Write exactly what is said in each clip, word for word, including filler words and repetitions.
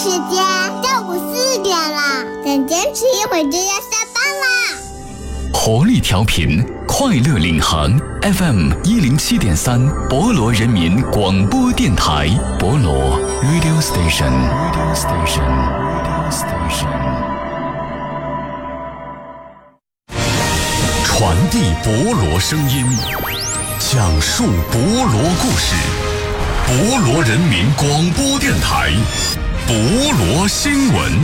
时间，下午四点了，再坚持一会儿就要下班啦。 活力调频，快乐领航 F M 一零七点三，博罗人民广播电台，博罗 Radio Station，Radio Station，Radio Station， 传递博罗声音，讲述博罗故事，博罗人民广播电台，博罗新闻。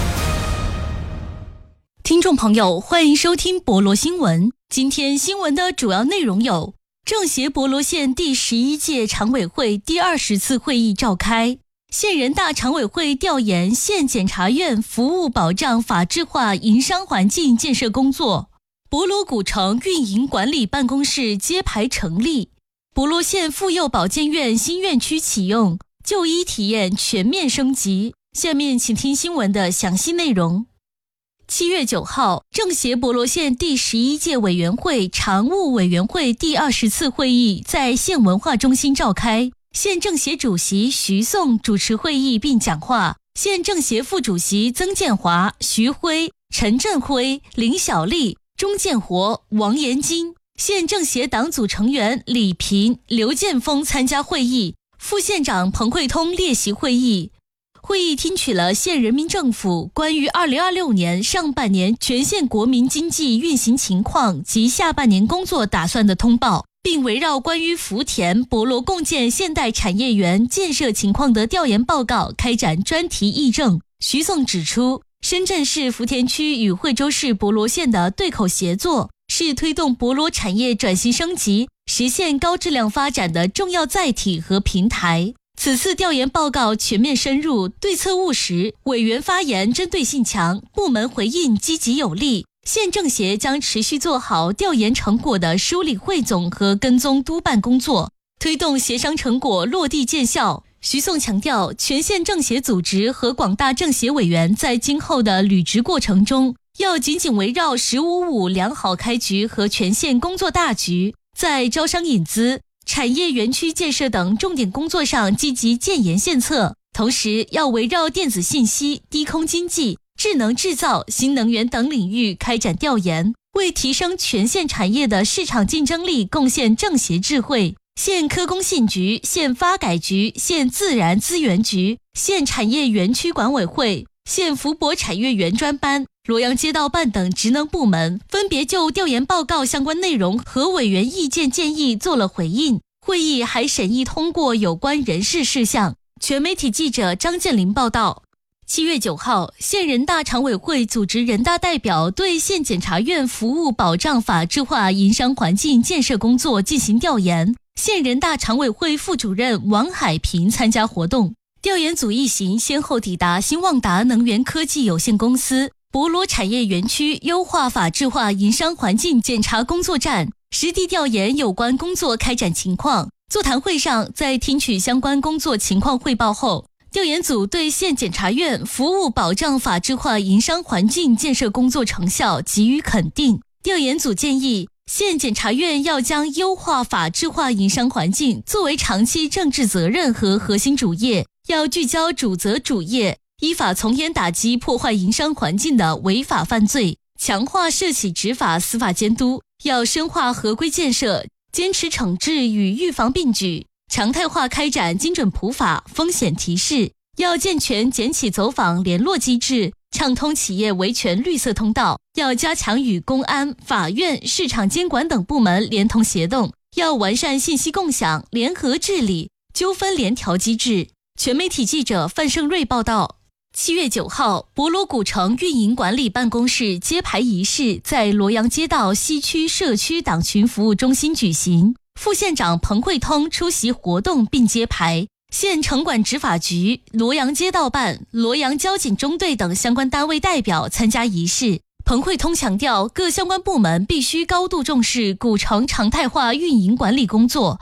听众朋友，欢迎收听博罗新闻。今天新闻的主要内容有：政协博罗县第十一届常委会第二十次会议召开；县人大常委会调研县检察院服务保障法治化营商环境建设工作；博罗古城运营管理办公室揭牌成立；博罗县妇幼保健院新院区启用，就医体验全面升级。下面请听新闻的详细内容。七月九号，政协博罗县第十一届委员会常务委员会第二十次会议在县文化中心召开，县政协主席徐颂主持会议并讲话，县政协副主席曾建华、徐辉、陈振辉、林小丽、钟建活、王延金，县政协党组成员李平、刘建峰参加会议，副县长彭慧通列席会议。会议听取了县人民政府关于二零二六年上半年全县国民经济运行情况及下半年工作打算的通报，并围绕关于福田博罗共建现代产业园建设情况的调研报告开展专题议政。徐颂指出，深圳市福田区与惠州市博罗县的对口协作，是推动博罗产业转型升级、实现高质量发展的重要载体和平台。此次调研报告全面深入，对策务实，委员发言针对性强，部门回应积极有力。县政协将持续做好调研成果的梳理汇总和跟踪督办工作，推动协商成果落地见效。徐颂强调，全县政协组织和广大政协委员在今后的履职过程中，要紧紧围绕十五五良好开局和全县工作大局，在招商引资、产业园区建设等重点工作上积极建言献策，同时要围绕电子信息、低空经济、智能制造、新能源等领域开展调研，为提升全县产业的市场竞争力贡献政协智慧。县科工信局、县发改局、县自然资源局、县产业园区管委会、县福博产业园专班、罗阳街道办等职能部门分别就调研报告相关内容和委员意见建议做了回应。会议还审议通过有关人事事项。全媒体记者张建林报道。七月九号，县人大常委会组织人大代表对县检察院服务保障法治化营商环境建设工作进行调研，县人大常委会副主任王海平参加活动。调研组一行先后抵达新旺达能源科技有限公司、博罗产业园区优化法治化营商环境检查工作站，实地调研有关工作开展情况。座谈会上，在听取相关工作情况汇报后，调研组对县检察院服务保障法治化营商环境建设工作成效给予肯定。调研组建议，县检察院要将优化法治化营商环境作为长期政治责任和核心主业，要聚焦主责主业，依法从严打击破坏营商环境的违法犯罪，强化涉企执法司法监督，要深化合规建设，坚持惩治与预防并举，常态化开展精准普法、风险提示，要健全检企走访联络机制，畅通企业维权绿色通道，要加强与公安、法院、市场监管等部门连同协动，要完善信息共享、联合治理、纠纷联调机制。全媒体记者范胜瑞报道。七月九号，博罗古城运营管理办公室揭牌仪式在罗阳街道西区社区党群服务中心举行，副县长彭慧通出席活动并揭牌。县城管执法局、罗阳街道办、罗阳交警中队等相关单位代表参加仪式。彭慧通强调，各相关部门必须高度重视古城常态化运营管理工作，